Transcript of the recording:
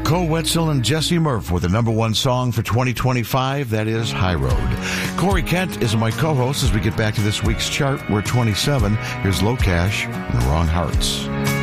Cole Wetzel and Jesse Murph with the number one song for 2025, that is High Road. Corey Kent is my co-host as we get back to this week's chart. We're 27. Here's Low Cash and The Wrong Hearts.